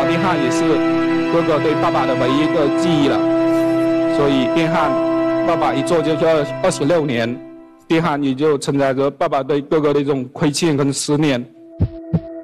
丁汉也是哥哥对爸爸的唯一一个记忆了。所以丁汉爸爸一做就是26年，丁汉也就承载着爸爸对哥哥的一种亏欠跟思念。